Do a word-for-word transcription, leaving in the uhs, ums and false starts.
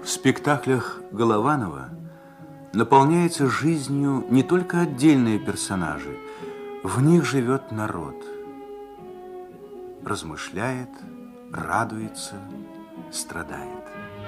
В спектаклях Голованова наполняется жизнью не только отдельные персонажи, в них живет народ. Размышляет, радуется, страдает.